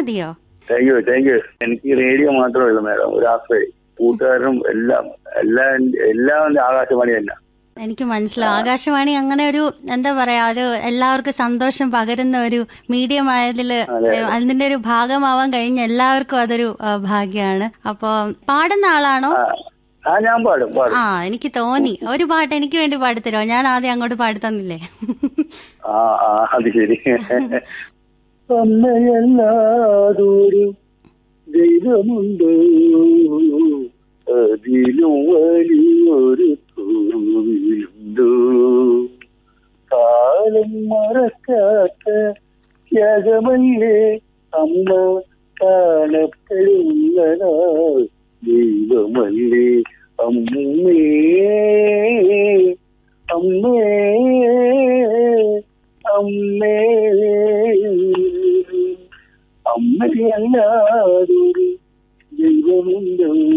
മതിയോ? Thank you thank you. എനിക്ക് radio മാത്രമേ ഉള്ളൂ മാഡം, ഒരു ആശ്രയം. കൂട്ടുകാരനും എല്ലാം ആകാശവാണി തന്നെ. എനിക്ക് മനസ്സിലാവും. ആകാശവാണി അങ്ങനെ ഒരു എന്താ പറയാ, ഒരു എല്ലാവർക്കും സന്തോഷം പകരുന്ന ഒരു മീഡിയം ആയതില് അതിന്റെ ഒരു ഭാഗമാവാൻ കഴിഞ്ഞ എല്ലാവർക്കും അതൊരു ഭാഗ്യമാണ്. അപ്പൊ പാടുന്ന ആളാണോ? ഞാൻ പാടും. എനിക്ക് തോന്നി ഒരു പാട്ട് എനിക്ക് വേണ്ടി പാടിത്തരോ? ഞാൻ ആദ്യം അങ്ങോട്ട് പാടിത്തന്നില്ലേ? അത് ശരി. അമ്മയല്ലാതൊരു ദൈവമുണ്ടോ, അതിലും വലിയൊരു കോവിലുണ്ടോ, കാലം മറക്കാത്ത ത്യാഗമല്ലേ അമ്മ കാണപ്പെടുന്ന ദൈവമല്ലേ അമ്മേ അമ്മേ അമ്മേ. അമ്മയല്ലാതൊരു ദൈവമുണ്ടോ,